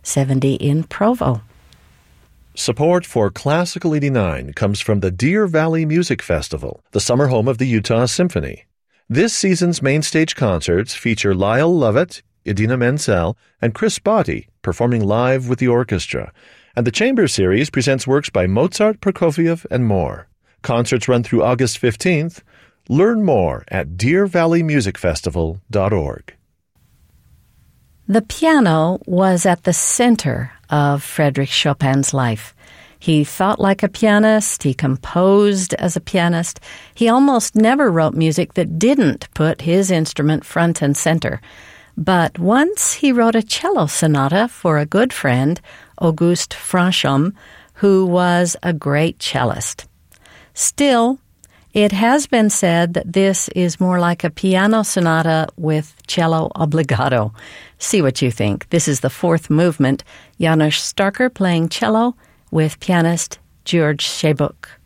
70 in Provo. Support for Classical 89 comes from the Deer Valley Music Festival, the summer home of the Utah Symphony. This season's main stage concerts feature Lyle Lovett, Idina Menzel, and Chris Botti performing live with the orchestra. And the Chamber Series presents works by Mozart, Prokofiev, and more. Concerts run through August 15th. Learn more at deervalleymusicfestival.org. The piano was at the center of Frédéric Chopin's life. He thought like a pianist. He composed as a pianist. He almost never wrote music that didn't put his instrument front and center. But once he wrote a cello sonata for a good friend, Auguste Franchomme, who was a great cellist. Still, it has been said that this is more like a piano sonata with cello obbligato. See what you think. This is the fourth movement. Janos Starker playing cello with pianist George Sheibuk.